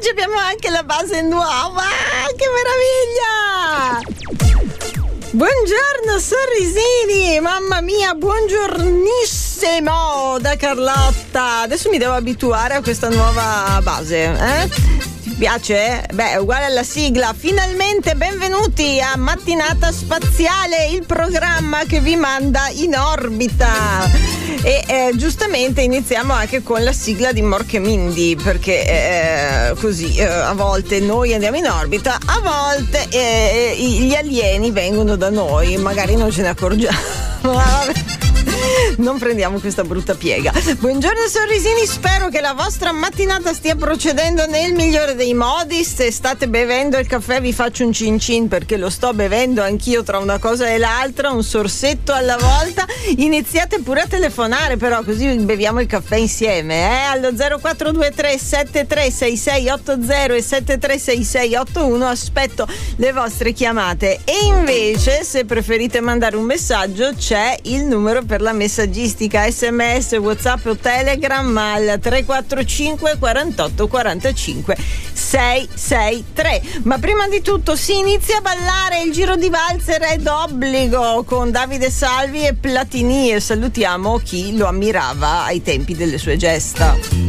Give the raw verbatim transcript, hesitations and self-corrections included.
oggi abbiamo anche la base nuova, che meraviglia! Buongiorno sorrisini, mamma mia, buongiornissimo da Carlotta. Adesso mi devo abituare a questa nuova base, eh? Ti piace? Beh, è uguale alla sigla. Finalmente benvenuti a Mattinata Spaziale, il programma che vi manda in orbita. E eh, giustamente iniziamo anche con la sigla di Mork e Mindy, perché eh, così eh, a volte noi andiamo in orbita, a volte eh, gli alieni vengono da noi, magari non ce ne accorgiamo. Non prendiamo questa brutta piega. Buongiorno sorrisini, spero che la vostra mattinata stia procedendo nel migliore dei modi. Se state bevendo il caffè vi faccio un cin cin, perché lo sto bevendo anch'io tra una cosa e l'altra, un sorsetto alla volta. Iniziate pure a telefonare, però, così beviamo il caffè insieme, eh? Allo zero quattro due tre sette tre sei sei otto zero e sette tre sei sei otto uno aspetto le vostre chiamate. E invece, se preferite mandare un messaggio, c'è il numero per la messaggistica sms, whatsapp o telegram al tre quattro cinque quarantotto quarantacinque seicentosessantatré. Ma prima di tutto si inizia a ballare, il giro di valzer è d'obbligo con Davide Salvi e Platini, e salutiamo chi lo ammirava ai tempi delle sue gesta.